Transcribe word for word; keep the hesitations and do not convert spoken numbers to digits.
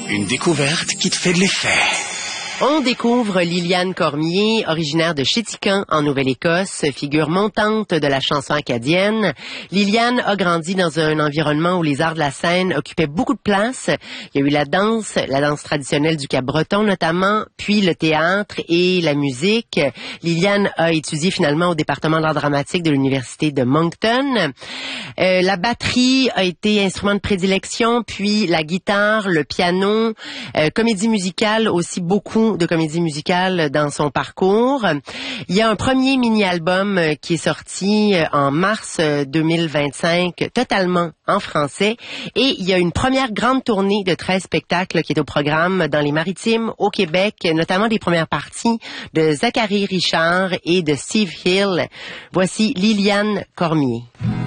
Une découverte qui te fait de l'effet. On découvre Liliane Cormier, originaire de Chéticamp, en Nouvelle-Écosse, figure montante de la chanson acadienne. Liliane a grandi dans un environnement où les arts de la scène occupaient beaucoup de place. Il y a eu la danse, la danse traditionnelle du Cap-Breton notamment, puis le théâtre et la musique. Liliane a étudié finalement au département d'art dramatique de l'Université de Moncton. Euh, la batterie a été instrument de prédilection, puis la guitare, le piano, euh, comédie musicale aussi, beaucoup de comédie musicale dans son parcours. Il y a un premier mini-album qui est sorti en mars deux mille vingt-cinq, totalement en français. Et il y a une première grande tournée de treize spectacles qui est au programme dans les Maritimes, au Québec, notamment des premières parties de Zachary Richard et de Steve Hill. Voici Liliane Cormier.